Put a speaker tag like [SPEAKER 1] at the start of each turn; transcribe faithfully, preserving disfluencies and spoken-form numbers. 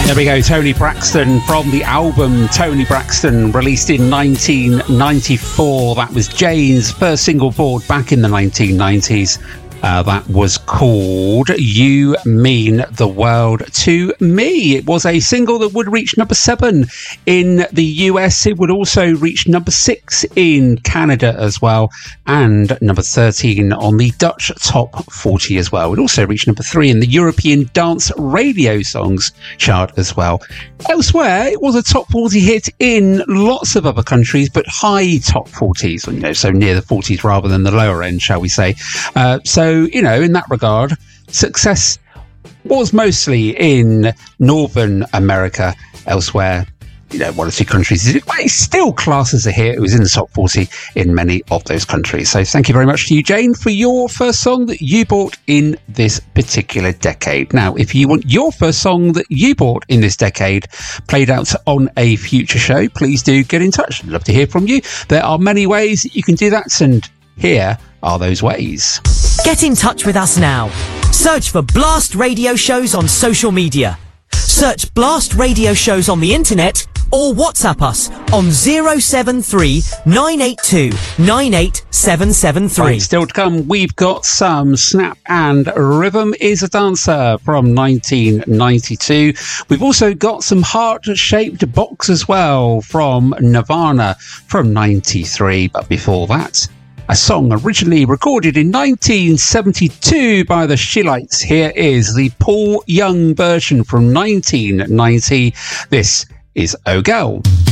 [SPEAKER 1] There we go, Tony Braxton from the album Tony Braxton, released in nineteen ninety-four. That was Jane's first single board back in the nineteen nineties. Uh, that was called You Mean the World to Me. It was a single that would reach number seven in the U S. It would also reach number six in Canada as well, and number thirteen on the Dutch Top forty as well. It also reached number three in the European Dance Radio Songs chart as well. Elsewhere, it was a top forty hit in lots of other countries, but high top forties, you know, so near the forties rather than the lower end, shall we say. Uh, so, you know, in that regard, success was mostly in Northern America. Elsewhere, you know, one or two countries, it's still classed as a hit. It was in the top forty in many of those countries. So thank you very much to you, Jane, for your first song that you bought in this particular decade. Now, if you want your first song that you bought in this decade played out on a future show, please do get in touch. I'd love to hear from you. There are many ways that you can do that, and here are those ways.
[SPEAKER 2] Get in touch with us now. Search for Blast Radio Shows on social media. Search Blast Radio Shows on the internet, or WhatsApp us on zero seven three nine eight two nine eight seven seven three.
[SPEAKER 1] Right, still to come, we've got some Snap and Rhythm is a Dancer from nineteen ninety-two. We've also got some Heart-Shaped Box as well from Nirvana from ninety-three. But before that, a song originally recorded in nineteen seventy-two by the Shillites. Here is the Paul Young version from nineteen ninety. This is Oh Girl.